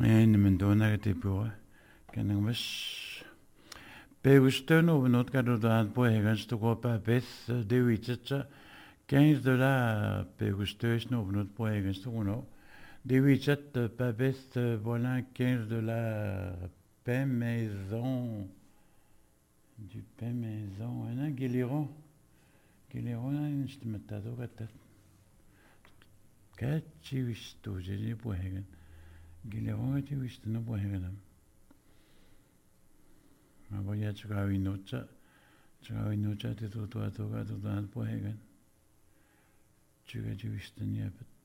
men donar det på kan jag vis Pegustön och något kan du då på egen stå på bäst det visar $15 Pegustös något på egen stå no det visar på bäst voilà $15 pain maison du pain maison انا Guillermo inte med det då vet Kati visto je på egen Guillermo kati visto no på egen ma voy a chegar inocha te to to to to to po egen Chuga ju visto ni